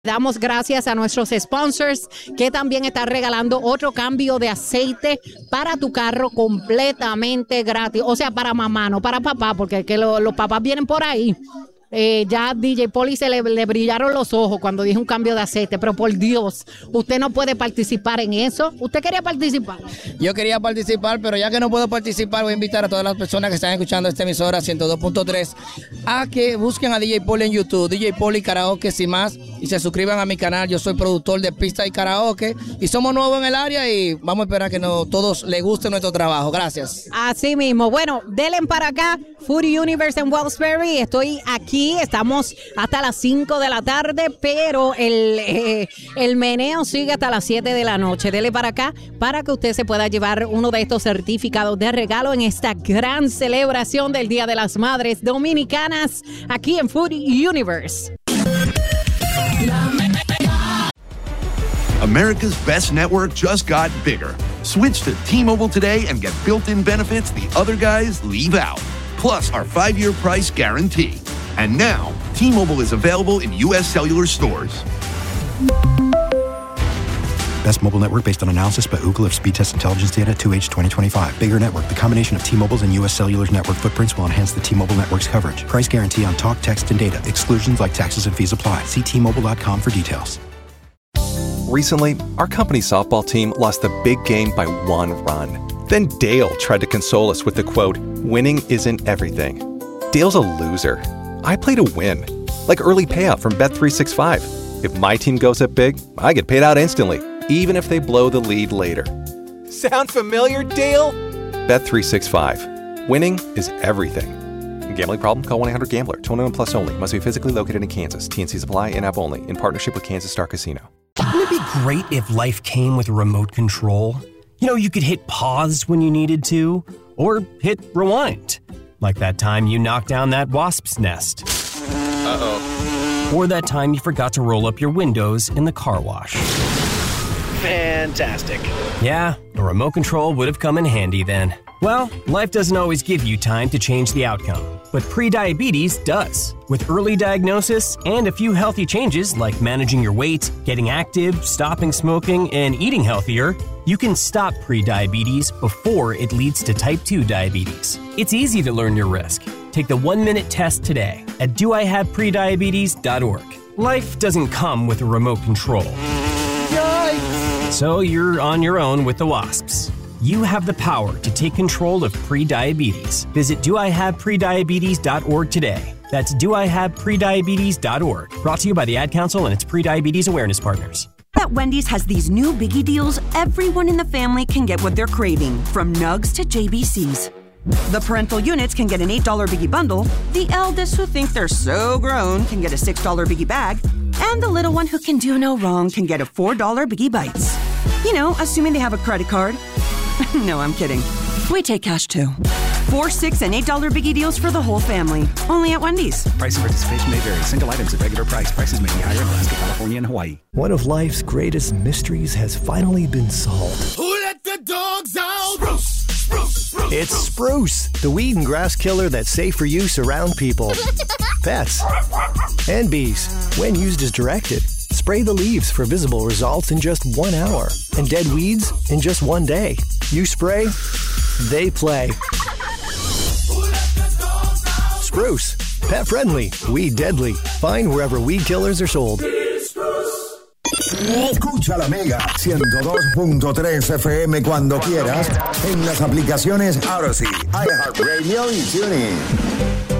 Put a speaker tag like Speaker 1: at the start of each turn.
Speaker 1: Damos gracias a nuestros sponsors que también están regalando otro cambio de aceite para tu carro completamente gratis. O sea, para mamá, no para papá, porque los papás vienen por ahí. Ya DJ Poli se le brillaron los ojos cuando dije un cambio de aceite, pero por Dios, usted no puede participar en eso. ¿Usted quería participar?
Speaker 2: Yo quería participar, pero ya que no puedo participar, voy a invitar a todas las personas que están escuchando esta emisora 102.3 a que busquen a DJ Poli en YouTube, DJ Poli Karaoke sin más, y se suscriban a mi canal. Yo soy productor de pista y karaoke y somos nuevos en el área y vamos a esperar que todos les guste nuestro trabajo. Gracias.
Speaker 1: Así mismo. Bueno, denle para acá, Foodie Universe en Wellsbury. Estoy aquí, estamos hasta las 5 de la tarde, pero el meneo sigue hasta las 7 de la noche. Dele para acá para que usted se pueda llevar uno de estos certificados de regalo en esta gran celebración del Día de las Madres Dominicanas aquí en Foodie Universe.
Speaker 3: America's best network just got bigger. Switch to T-Mobile today and get built-in benefits the other guys leave out. Plus our 5-year price guarantee. And now, T-Mobile is available in U.S. cellular stores.
Speaker 4: Best mobile network based on analysis by Ookla of speed test intelligence data 2H 2025. Bigger network. The combination of T-Mobile's and U.S. Cellular's network footprints will enhance the T-Mobile network's coverage. Price guarantee on talk, text, and data. Exclusions like taxes and fees apply. See T-Mobile.com for details.
Speaker 5: Recently, our company softball team lost the big game by 1 run. Then Dale tried to console us with the quote, "Winning isn't everything." Dale's a loser. I play to win. Like early payout from Bet365. If my team goes up big, I get paid out instantly, even if they blow the lead later. Sound familiar, Dale? Bet365. Winning is everything. Gambling problem? Call 1-800-GAMBLER. 21 plus only. Must be physically located in Kansas. TNCs apply. In-app only. In partnership with Kansas Star Casino.
Speaker 6: Wouldn't it be great if life came with a remote control? You know, you could hit pause when you needed to, or hit rewind. Like that time you knocked down that wasp's nest. Uh-oh. Or that time you forgot to roll up your windows in the car wash.
Speaker 7: Fantastic.
Speaker 6: Yeah, a remote control would have come in handy then. Well, life doesn't always give you time to change the outcome, but prediabetes does. With early diagnosis and a few healthy changes like managing your weight, getting active, stopping smoking, and eating healthier, you can stop prediabetes before it leads to type 2 diabetes. It's easy to learn your risk. Take the 1-minute test today at doihaveprediabetes.org. Life doesn't come with a remote control. Yikes! So you're on your own with the wasps. You have the power to take control of prediabetes. Visit doihaveprediabetes.org today. That's doihaveprediabetes.org. Brought to you by the Ad Council and its Prediabetes Awareness Partners.
Speaker 8: At Wendy's has these new biggie deals. Everyone in the family can get what they're craving, from nugs to JBCs. The parental units can get an $8 biggie bundle. The eldest who think they're so grown can get a $6 biggie bag. And the little one who can do no wrong can get a $4 biggie bites. You know, assuming they have a credit card. No, I'm kidding. We take cash too. $4, $6, and $8 biggie deals for the whole family. Only at Wendy's.
Speaker 9: Price and participation may vary. Single items at regular price. Prices may be higher in Alaska, California, and Hawaii.
Speaker 10: One of life's greatest mysteries has finally been solved.
Speaker 11: Who let the dogs out? Spruce, spruce, spruce.
Speaker 10: It's Spruce, the weed and grass killer that's safe for use around people, pets, and bees. When used as directed, spray the leaves for visible results in just 1 hour, and dead weeds in just 1 day. You spray, they play. Spruce, pet friendly, weed deadly. Find wherever weed killers are sold.
Speaker 12: Escucha la Mega 102.3 FM cuando quieras en las aplicaciones Odyssey, iHeartRadio y TuneIn.